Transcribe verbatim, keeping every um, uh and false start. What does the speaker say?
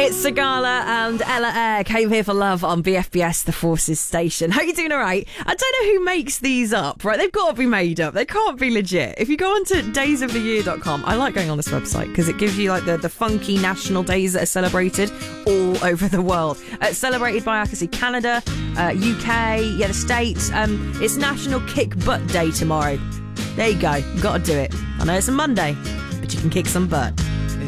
It's Sagala and Ella Eyre came here for love on B F B S, the Forces station. How you doing? All right. I don't know who makes these up, right? They've got to be made up. They can't be legit. If you go onto days of the year dot com, I like going on this website because it gives you like the, the funky national days that are celebrated all over the world. Uh, celebrated by, I can see, Canada, uh, U K, yeah, the States. Um, it's National Kick Butt Day tomorrow. There you go. You've got to do it. I know it's a Monday, but you can kick some butt.